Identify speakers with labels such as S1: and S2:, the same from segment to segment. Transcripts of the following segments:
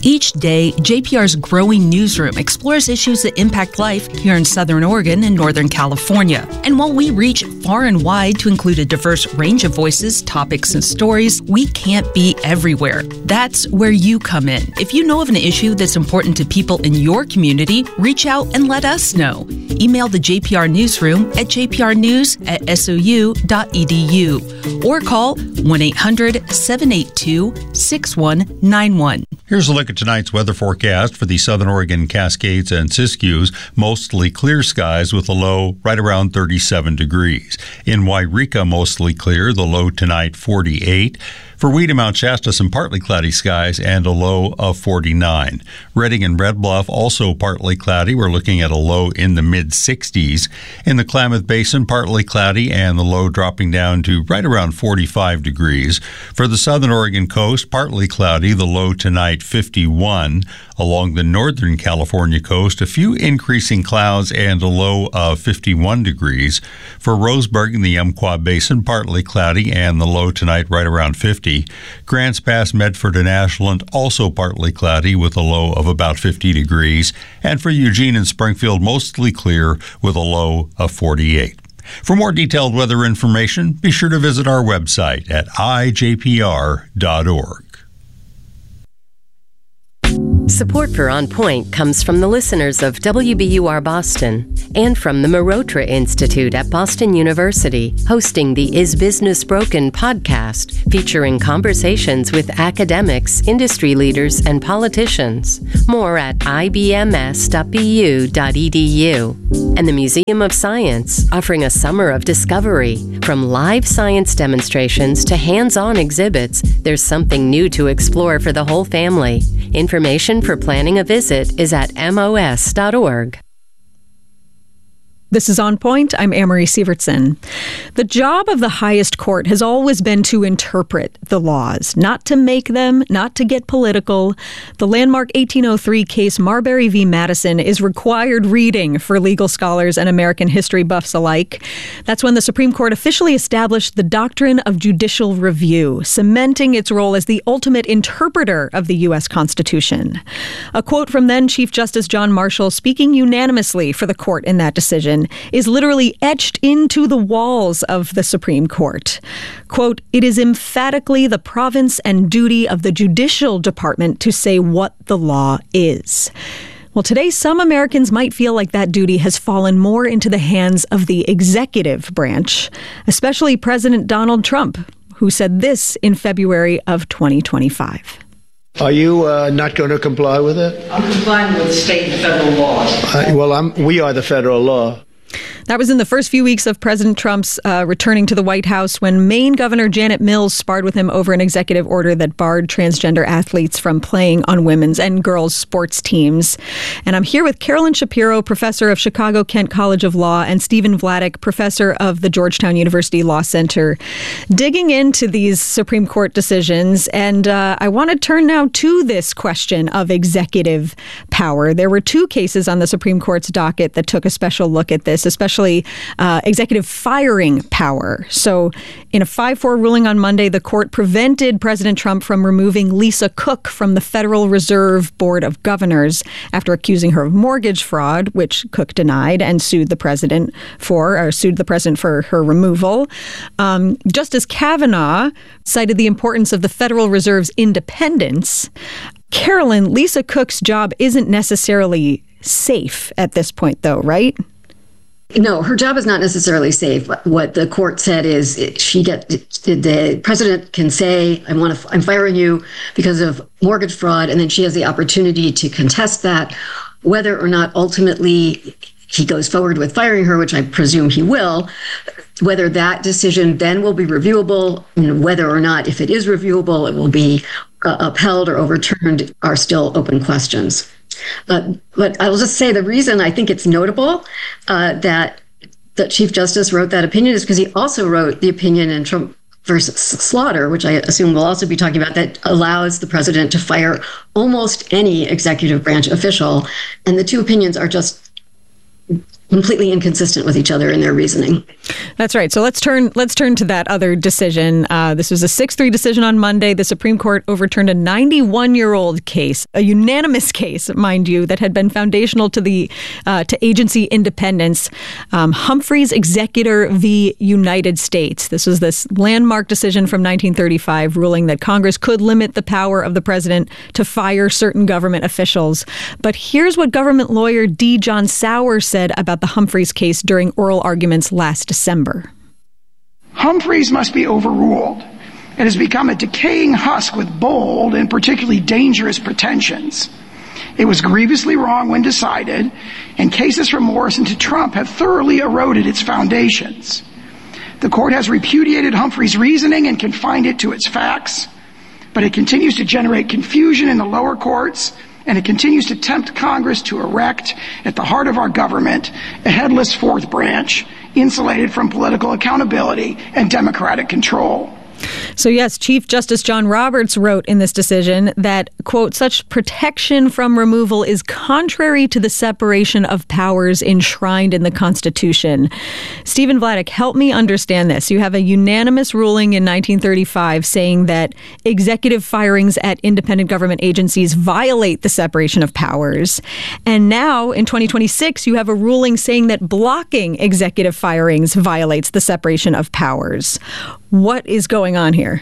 S1: Each day, JPR's growing newsroom explores issues that impact life here in Southern Oregon and Northern California. And while we reach far and wide to include a diverse range of voices, topics, and stories, we can't be everywhere. That's where you come in. If you know of an issue that's important to people in your community, reach out and let us know. Email the JPR newsroom at jprnews@sou.edu or call 1-800-782-6191.
S2: Here's a look at tonight's weather forecast for the Southern Oregon Cascades and Siskiyous. Mostly clear skies with a low right around 37 degrees. In Wairika, mostly clear, the low tonight 48. For Weeda, Mount Shasta, some partly cloudy skies and a low of 49. Redding and Red Bluff, also partly cloudy. We're looking at a low in the mid-60s. In the Klamath Basin, partly cloudy and the low dropping down to right around 45 degrees. For the Southern Oregon coast, partly cloudy, the low tonight 51. Along the Northern California coast, a few increasing clouds and a low of 51 degrees. For Roseburg in the Umpqua Basin, partly cloudy and the low tonight right around 50. Grants Pass, Medford, and Ashland, also partly cloudy with a low of about 50 degrees. And for Eugene and Springfield, mostly clear with a low of 48. For more detailed weather information, be sure to visit our website at ijpr.org.
S3: Support for On Point comes from the listeners of WBUR Boston and from the Marotra Institute at Boston University, hosting the Is Business Broken podcast, featuring conversations with academics, industry leaders, and politicians. More at ibms.bu.edu. And the Museum of Science, offering a summer of discovery. From live science demonstrations to hands-on exhibits, there's something new to explore for the whole family. Information for planning a visit is at mos.org.
S4: This is On Point. I'm Amory Sievertson. The job of the highest court has always been to interpret the laws, not to make them, not to get political. The landmark 1803 case Marbury v. Madison is required reading for legal scholars and American history buffs alike. That's when the Supreme Court officially established the doctrine of judicial review, cementing its role as the ultimate interpreter of the U.S. Constitution. A quote from then Chief Justice John Marshall, speaking unanimously for the court in that decision, is literally etched into the walls of the Supreme Court. Quote, "It is emphatically the province and duty of the judicial department to say what the law is." Well, today, some Americans might feel like that duty has fallen more into the hands of the executive branch, especially President Donald Trump, who said this in February of 2025.
S5: Are you not going to comply with it?
S6: I'm complying with state and federal laws.
S5: We are the federal law.
S4: That was in the first few weeks of President Trump's returning to the White House when Maine Governor Janet Mills sparred with him over an executive order that barred transgender athletes from playing on women's and girls' sports teams. And I'm here with Carolyn Shapiro, professor of Chicago-Kent College of Law, and Stephen Vladeck, professor of the Georgetown University Law Center, digging into these Supreme Court decisions. And I want to turn now to this question of executive power. There were two cases on the Supreme Court's docket that took a special look at this, especially executive firing power. So in a 5-4 ruling on Monday, the court prevented President Trump from removing Lisa Cook from the Federal Reserve Board of Governors after accusing her of mortgage fraud, which Cook denied and sued the president for her removal. Justice Kavanaugh cited the importance of the Federal Reserve's independence. Carolyn, Lisa Cook's job isn't necessarily safe at this point, though, right?
S7: No, her job is not necessarily safe. What the court said is the president can say, I'm firing you because of mortgage fraud, and then she has the opportunity to contest that, whether or not ultimately he goes forward with firing her, which I presume he will. Whether that decision then will be reviewable, whether or not, if it is reviewable, it will be upheld or overturned, are still open questions. But I will just say the reason I think it's notable that the Chief Justice wrote that opinion is because he also wrote the opinion in Trump versus Slaughter, which I assume we'll also be talking about, that allows the president to fire almost any executive branch official. And the two opinions are just completely inconsistent with each other in their reasoning.
S4: That's right. So let's turn to that other decision. This was a 6-3 decision on Monday. The Supreme Court overturned a 91-year-old case, a unanimous case, mind you, that had been foundational to agency independence. Humphreys Executor v. United States. This was this landmark decision from 1935, ruling that Congress could limit the power of the president to fire certain government officials. But here's what government lawyer D. John Sauer said about the Humphreys case during oral arguments last December.
S8: Humphreys must be overruled. It has become a decaying husk with bold and particularly dangerous pretensions. It was grievously wrong when decided, and cases from Morrison to Trump have thoroughly eroded its foundations. The court has repudiated Humphreys' reasoning and confined it to its facts, but it continues to generate confusion in the lower courts, and it continues to tempt Congress to erect, at the heart of our government, a headless fourth branch, insulated from political accountability and democratic control.
S4: So yes, Chief Justice John Roberts wrote in this decision that, quote, such protection from removal is contrary to the separation of powers enshrined in the Constitution. Stephen Vladeck, help me understand this. You have a unanimous ruling in 1935 saying that executive firings at independent government agencies violate the separation of powers. And now in 2026, you have a ruling saying that blocking executive firings violates the separation of powers. What is going on here?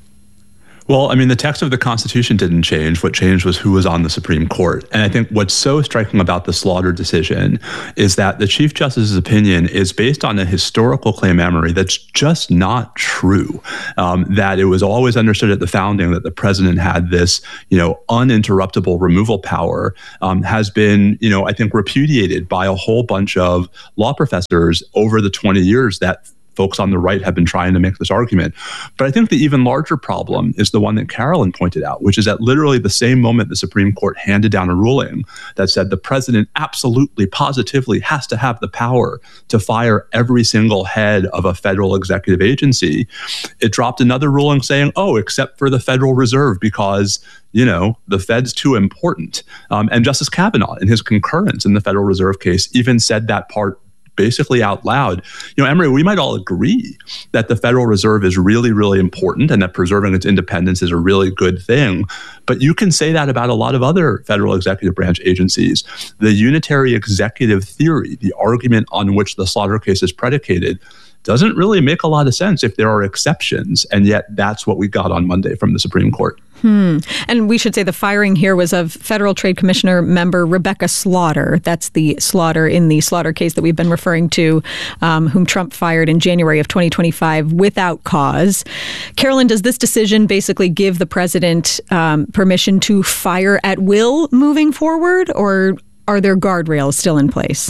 S9: Well, I mean, the text of the Constitution didn't change. What changed was who was on the Supreme Court. And I think what's so striking about the Slaughter decision is that the Chief Justice's opinion is based on a historical claim memory that's just not true. That it was always understood at the founding that the president had this, uninterruptible removal power, has been, I think, repudiated by a whole bunch of law professors over the 20 years that folks on the right have been trying to make this argument. But I think the even larger problem is the one that Carolyn pointed out, which is at literally the same moment the Supreme Court handed down a ruling that said the president absolutely, positively has to have the power to fire every single head of a federal executive agency. It dropped another ruling saying, except for the Federal Reserve, because the Fed's too important. And Justice Kavanaugh, in his concurrence in the Federal Reserve case, even said that part basically out loud. Emory, we might all agree that the Federal Reserve is really, really important and that preserving its independence is a really good thing. But you can say that about a lot of other federal executive branch agencies. The unitary executive theory, the argument on which the Slaughter case is predicated, doesn't really make a lot of sense if there are exceptions. And yet that's what we got on Monday from the Supreme Court.
S4: And we should say the firing here was of Federal Trade Commissioner member Rebecca Slaughter. That's the Slaughter in the Slaughter case that we've been referring to, whom Trump fired in January of 2025 without cause. Carolyn, does this decision basically give the president permission to fire at will moving forward, or are there guardrails still in place?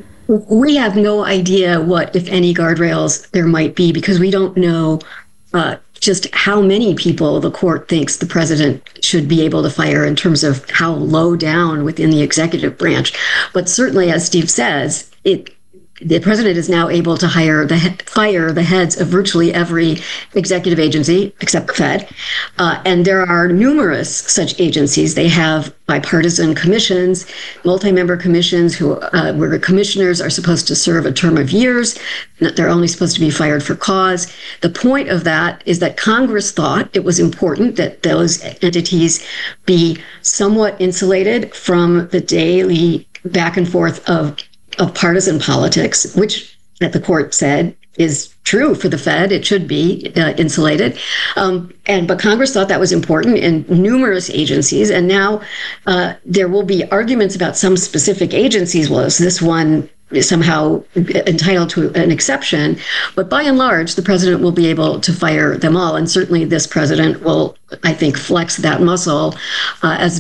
S7: We have no idea what, if any, guardrails there might be, because we don't know just how many people the court thinks the president should be able to fire in terms of how low down within the executive branch. But certainly, as Steve says, the president is now able to fire the heads of virtually every executive agency except the Fed. And there are numerous such agencies. They have bipartisan commissions, multi-member commissions where the commissioners are supposed to serve a term of years. They're only supposed to be fired for cause. The point of that is that Congress thought it was important that those entities be somewhat insulated from the daily back and forth of partisan politics, which, that the court said, is true for the Fed. It should be insulated. But Congress thought that was important in numerous agencies. And now there will be arguments about some specific agencies. Well, is this one somehow entitled to an exception? But by and large, the president will be able to fire them all. And certainly this president will, I think, flex that muscle as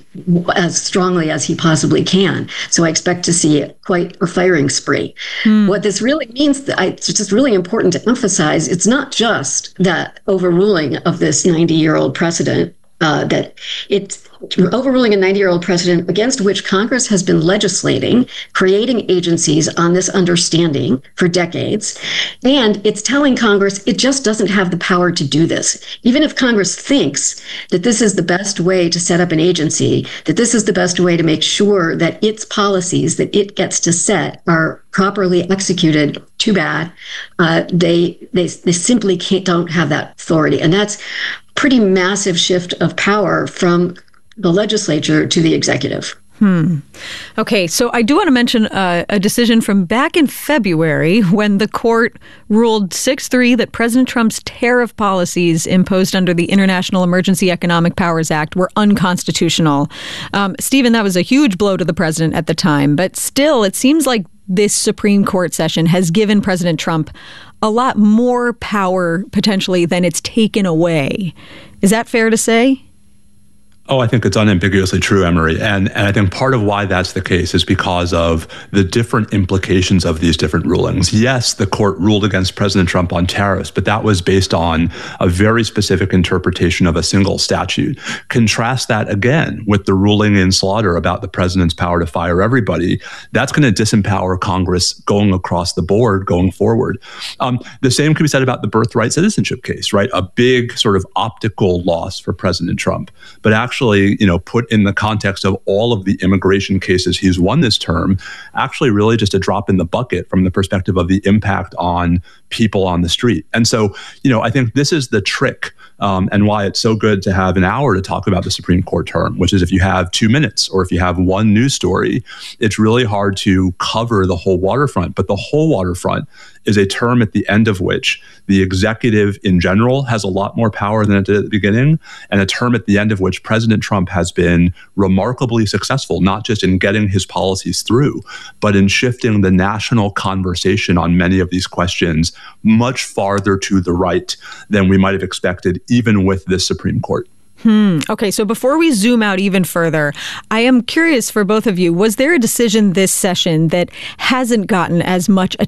S7: strongly as he possibly can. So I expect to see quite a firing spree. What this really means, it's just really important to emphasize, it's not just that overruling of this 90-year-old precedent, that overruling a 90-year-old precedent against which Congress has been legislating, creating agencies on this understanding for decades. And it's telling Congress it just doesn't have the power to do this. Even if Congress thinks that this is the best way to set up an agency, that this is the best way to make sure that its policies that it gets to set are properly executed, too bad. They simply don't have that authority. And that's pretty massive shift of power from the legislature to the executive.
S4: Okay, so I do want to mention a decision from back in February when the court ruled 6-3 that President Trump's tariff policies imposed under the International Emergency Economic Powers Act were unconstitutional. Stephen, that was a huge blow to the president at the time, but still, it seems like this Supreme Court session has given President Trump a lot more power potentially than it's taken away. Is that fair to say?
S9: Oh, I think it's unambiguously true, Emery. And I think part of why that's the case is because of the different implications of these different rulings. Yes, the court ruled against President Trump on tariffs, but that was based on a very specific interpretation of a single statute. Contrast that again with the ruling in Slaughter about the president's power to fire everybody. That's going to disempower Congress going across the board going forward. The same can be said about the birthright citizenship case, right? A big sort of optical loss for President Trump, but actually, put in the context of all of the immigration cases he's won this term, actually really just a drop in the bucket from the perspective of the impact on people on the street. And so, I think this is the trick and why it's so good to have an hour to talk about the Supreme Court term, which is if you have 2 minutes or if you have one news story, it's really hard to cover the whole waterfront. But the whole waterfront is a term at the end of which the executive in general has a lot more power than it did at the beginning, and a term at the end of which President Trump has been remarkably successful, not just in getting his policies through, but in shifting the national conversation on many of these questions much farther to the right than we might have expected, even with this Supreme Court.
S4: Okay, so before we zoom out even further, I am curious for both of you, was there a decision this session that hasn't gotten as much